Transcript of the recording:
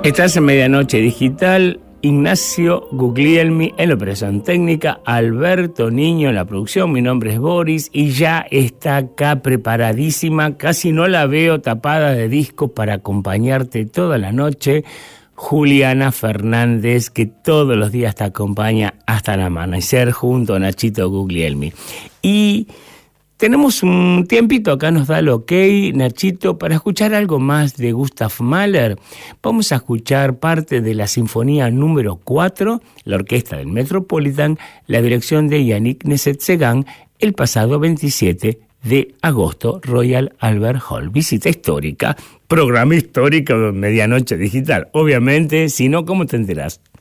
Estás en Medianoche Digital. Ignacio Guglielmi en la operación técnica, Alberto Niño en la producción. Mi nombre es Boris y ya está acá preparadísima, casi no la veo, tapada de disco para acompañarte toda la noche, Juliana Fernández, que todos los días te acompaña hasta el amanecer junto a Nachito Guglielmi. Y tenemos un tiempito, acá nos da el ok, Nachito, para escuchar algo más de Gustav Mahler. Vamos a escuchar parte de la Sinfonía número 4, la orquesta del Metropolitan, la dirección de Yannick Nézet-Séguin, el pasado 27 de agosto, Royal Albert Hall. Visita histórica, programa histórico de Medianoche Digital. Obviamente, si no, ¿cómo te enterás?